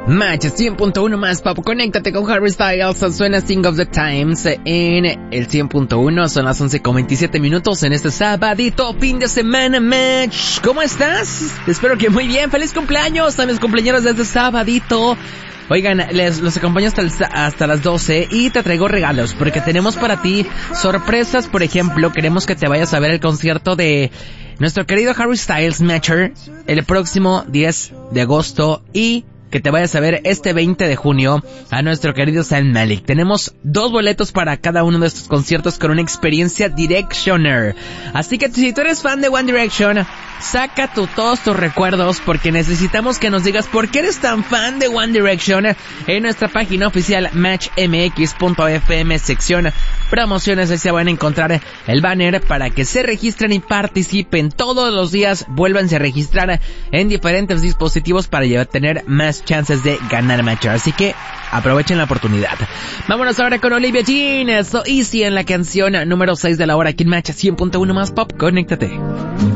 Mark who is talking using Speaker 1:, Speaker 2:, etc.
Speaker 1: Match 100.1 más pop. Conéctate con Harry Styles. Suena Sing of the Times en el 100.1. Son las 11:27 minutos en este sabadito, fin de semana. Match, ¿cómo estás? Espero que muy bien. Feliz cumpleaños a mis compañeros de este sabadito. Oigan, los acompaño hasta las 12 y te traigo regalos porque tenemos para ti sorpresas. Por ejemplo, queremos que te vayas a ver el concierto de nuestro querido Harry Styles Matcher el próximo 10 de agosto y que te vayas a ver este 20 de junio a nuestro querido Zayn Malik. Tenemos 2 boletos para cada uno de estos conciertos con una experiencia Directioner. Así que si tú eres fan de One Direction, saca todos tus recuerdos porque necesitamos que nos digas por qué eres tan fan de One Direction en nuestra página oficial matchmx.fm, sección promociones. Ahí se van a encontrar el banner para que se registren y participen. Todos los días vuélvanse a registrar en diferentes dispositivos para tener más chances de ganar Matcher. Así que aprovechen la oportunidad. Vámonos ahora con Olivia Jean, So Easy en la canción número 6 de la hora aquí en Match 100.1 más pop. Conéctate.